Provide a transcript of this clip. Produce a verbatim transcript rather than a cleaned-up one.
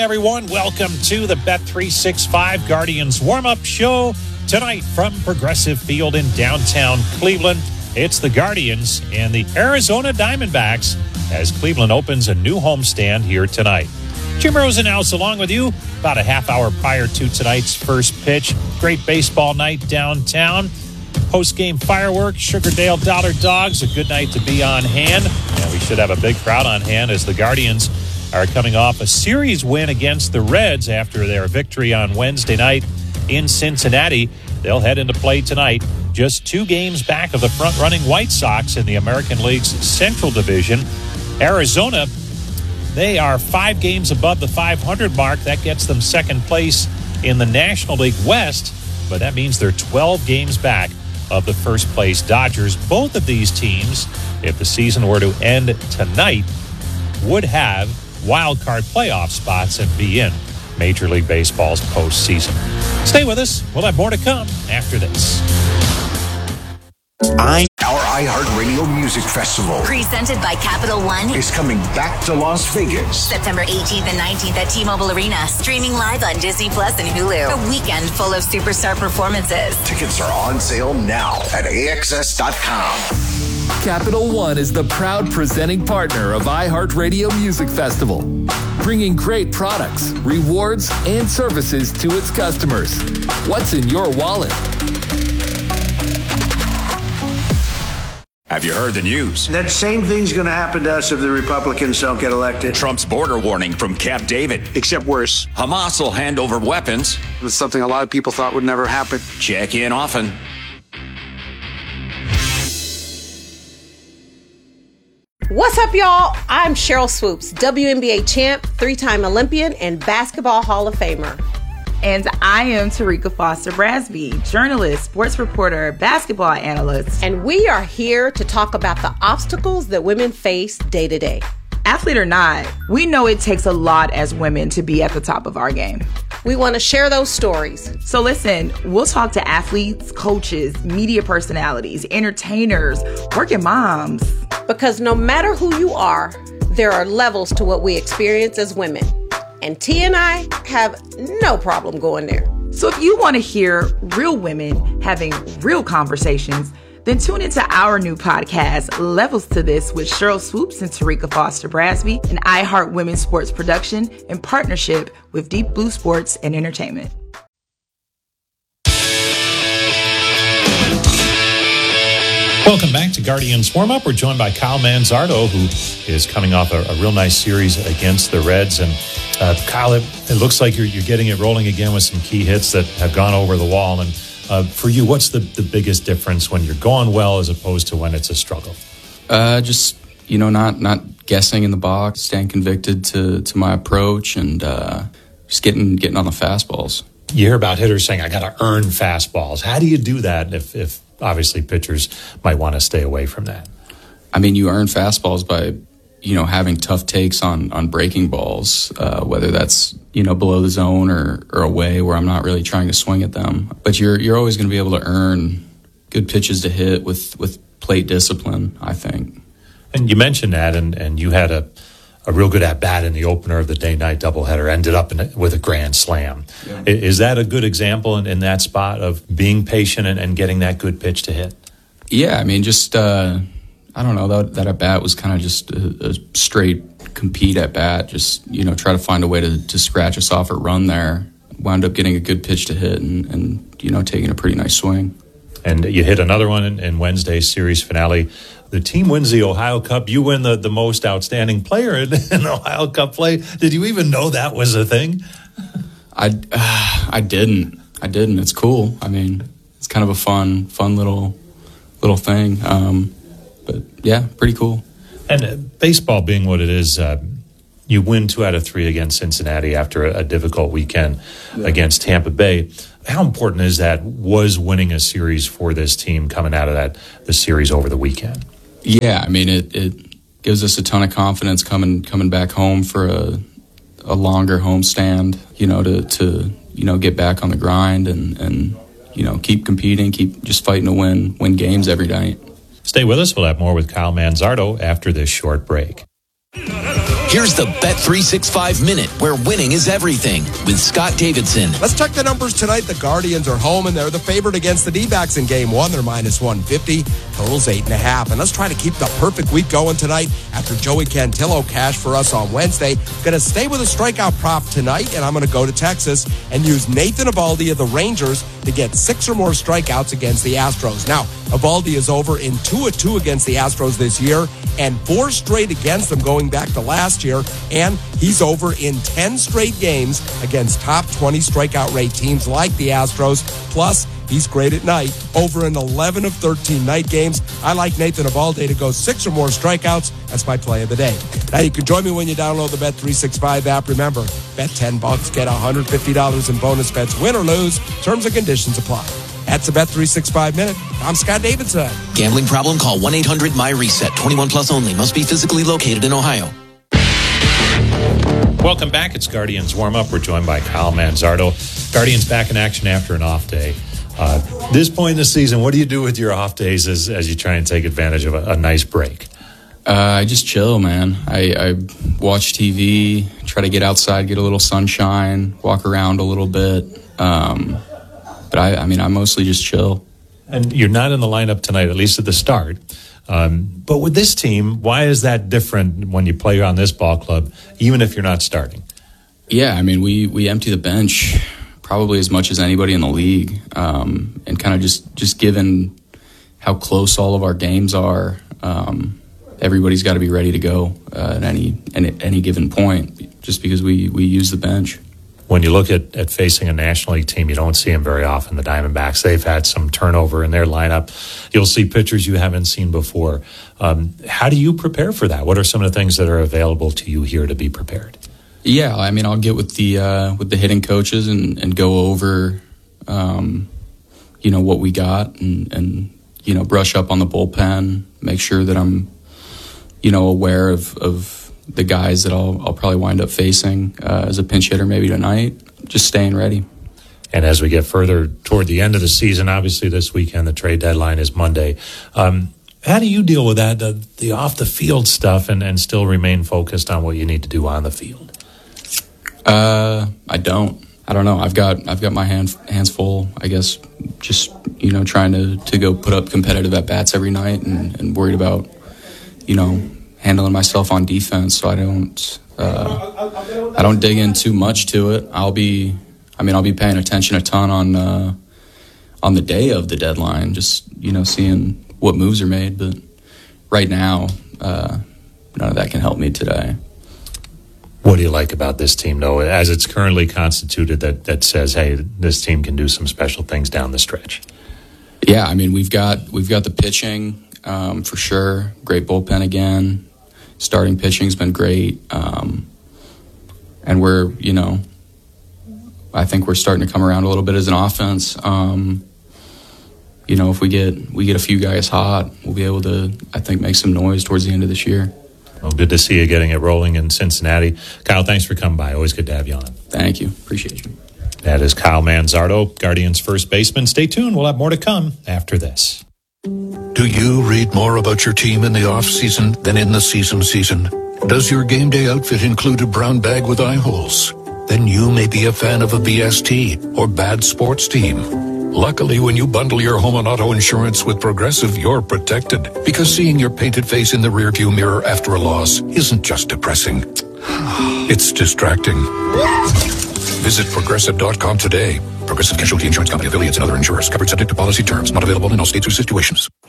everyone. Welcome to the Bet three sixty-five Guardians warm-up show. Tonight from Progressive Field in downtown Cleveland, it's the Guardians and the Arizona Diamondbacks as Cleveland opens a new homestand here tonight. Jim Rosenhaus along with you about a half hour prior to tonight's first pitch. Great baseball night downtown. Post-game fireworks, Sugardale Dollar Dogs, a good night to be on hand. And we should have a big crowd on hand as the Guardians are coming off a series win against the Reds after their victory on Wednesday night in Cincinnati. They'll head into play tonight, just two games back of the front-running White Sox in the American League's Central Division. Arizona, they are five games above the five hundred mark. That gets them second place in the National League West, but that means they're twelve games back of the first-place Dodgers. Both of these teams, if the season were to end tonight, would have wild card playoff spots and be in Major League Baseball's postseason. Stay with us. We'll have more to come after this. I Our iHeartRadio Music Festival, presented by Capital One, is coming back to Las Vegas. September eighteenth and nineteenth at T-Mobile Arena. Streaming live on Disney Plus and Hulu. A weekend full of superstar performances. Tickets are on sale now at A X S dot com. Capital One is the proud presenting partner of iHeartRadio Music Festival, bringing great products, rewards, and services to its customers. What's in your wallet? Have you heard the news? That same thing's going to happen to us if the Republicans don't get elected. Trump's border warning from Camp David. Except worse. Hamas will hand over weapons. It's something a lot of people thought would never happen. Check in often. What's up, y'all? I'm Cheryl Swoops, W N B A champ, three-time Olympian, and Basketball Hall of Famer. And I am Tarika Foster-Brasby, journalist, sports reporter, basketball analyst. And we are here to talk about the obstacles that women face day to day. Athlete or not, we know it takes a lot as women to be at the top of our game. We want to share those stories. So listen, we'll talk to athletes, coaches, media personalities, entertainers, working moms. Because no matter who you are, there are levels to what we experience as women. And T and I have no problem going there. So if you want to hear real women having real conversations, then tune into our new podcast, Levels to This, with Cheryl Swoops and Tarika Foster-Brasby, an iHeart Women's Sports production in partnership with Deep Blue Sports and Entertainment. Welcome back to Guardians Warm-Up. We're joined by Kyle Manzardo, who is coming off a, a real nice series against the Reds. And uh, Kyle, it, it looks like you're, you're getting it rolling again with some key hits that have gone over the wall. And uh, for you, what's the, the biggest difference when you're going well as opposed to when it's a struggle? Uh, just, you know, not not guessing in the box, staying convicted to, to my approach, and uh, just getting getting on the fastballs. You hear about hitters saying, I got to earn fastballs. How do you do that if, if obviously pitchers might want to stay away from that? I mean, you earn fastballs by, you know, having tough takes on, on breaking balls, uh, whether that's, you know, below the zone or, or away where I'm not really trying to swing at them. But you're you're always going to be able to earn good pitches to hit with, with plate discipline, I think. And you mentioned that, and, and you had a, a real good at-bat in the opener of the day-night doubleheader, ended up in a, with a grand slam. Yeah. Is that a good example in, in that spot of being patient and, and getting that good pitch to hit? Yeah, I mean, just, uh, I don't know, that, that at-bat was kind of just a, a straight compete at-bat, just, you know, try to find a way to, to scratch us off a run there. Wound up getting a good pitch to hit and, and you know, taking a pretty nice swing. And you hit another one in, in Wednesday's series finale. The team wins the Ohio Cup. You win the, the most outstanding player in, in Ohio Cup play. Did you even know that was a thing? I, uh, I didn't. I didn't. It's cool. I mean, it's kind of a fun, fun little little thing. Um, but, yeah, pretty cool. And uh, baseball being what it is, uh, you win two out of three against Cincinnati after a, a difficult weekend yeah. against Tampa Bay. How important is that, was winning a series for this team coming out of that the series over the weekend? Yeah, I mean, it, it gives us a ton of confidence coming coming back home for a a longer homestand, you know, to, to you know, get back on the grind and, and, you know, keep competing, keep just fighting to win, win games every night. Stay with us. We'll have more with Kyle Manzardo after this short break. Here's the Bet three sixty-five Minute, where winning is everything, with Scott Davidson. Let's check the numbers tonight. The Guardians are home, and they're the favorite against the D-backs in game one. They're minus one fifty. Total's eight and a half. And let's try to keep the perfect week going tonight after Joey Cantillo cashed for us on Wednesday. Going to stay with a strikeout prop tonight, and I'm going to go to Texas and use Nathan Eovaldi of the Rangers to get six or more strikeouts against the Astros. Now, Eovaldi is over in two of two against the Astros this year, and four straight against them going back to last year, and he's over in ten straight games against top twenty strikeout rate teams like the Astros. Plus, he's great at night, over in eleven of thirteen night games. I like Nathan Eovaldi to go six or more strikeouts. That's my play of the day. Now, you can join me when you download the Bet three sixty-five app. Remember, bet ten bucks, get one hundred fifty dollars in bonus bets, win or lose. Terms and conditions apply. That's the Bet three sixty-five Minute. I'm Scott Davidson. Gambling problem? Call one eight hundred my reset. twenty-one plus only. Must be physically located in Ohio. Welcome back. It's Guardians Warm-Up. We're joined by Kyle Manzardo. Guardians back in action after an off day. Uh, this point in the season, what do you do with your off days as, as you try and take advantage of a, a nice break? Uh, I just chill, man. I, I watch T V, try to get outside, get a little sunshine, walk around a little bit. Um, but I, I mean, I mostly just chill. And you're not in the lineup tonight, at least at the start. Um, but with this team, why is that different when you play on this ball club, even if you're not starting? Yeah, I mean, we, we empty the bench probably as much as anybody in the league. Um, and kind of just, just given how close all of our games are, um, everybody's got to be ready to go uh, at any at any given point, just because we, we use the bench. When you look at, at facing a National League team, you don't see them very often, the Diamondbacks. They've had some turnover in their lineup. You'll see pitchers you haven't seen before. Um, how do you prepare for that? What are some of the things that are available to you here to be prepared? Yeah, I mean, I'll get with the uh, with the hitting coaches and, and go over, um, you know, what we got and, and, you know, brush up on the bullpen, make sure that I'm, you know, aware of, of the guys that I'll, I'll probably wind up facing uh, as a pinch hitter maybe tonight, just staying ready. And as we get further toward the end of the season, obviously this weekend, the trade deadline is Monday. Um, how do you deal with that, the, the off-the-field stuff, and, and still remain focused on what you need to do on the field? Uh, I don't. I don't know. I've got I've got my hand, hands full, I guess, just, you know, trying to, to go put up competitive at-bats every night and, and worried about, you know, handling myself on defense, so I don't uh, I don't dig in too much to it. I'll be, I mean, I'll be paying attention a ton on uh, on the day of the deadline, just, you know, seeing what moves are made. But right now, uh, none of that can help me today. What do you like about this team, though, as it's currently constituted, that that says, hey, this team can do some special things down the stretch? Yeah, I mean, we've got we've got the pitching um, for sure. Great bullpen again. Starting pitching's been great, um, and we're, you know, I think we're starting to come around a little bit as an offense. Um, you know, if we get we get a few guys hot, we'll be able to, I think, make some noise towards the end of this year. Well, good to see you getting it rolling in Cincinnati. Kyle, thanks for coming by. Always good to have you on. Thank you. Appreciate you. That is Kyle Manzardo, Guardians first baseman. Stay tuned. We'll have more to come after this. Do you read more about your team in the off-season than in the season season? Does your game day outfit include a brown bag with eye holes? Then you may be a fan of a B S T or bad sports team. Luckily, when you bundle your home and auto insurance with Progressive, you're protected. Because seeing your painted face in the rearview mirror after a loss isn't just depressing. It's distracting. Visit Progressive dot com today. Progressive Casualty Insurance Company, affiliates, and other insurers. Covered subject to policy terms. Not available in all states or situations.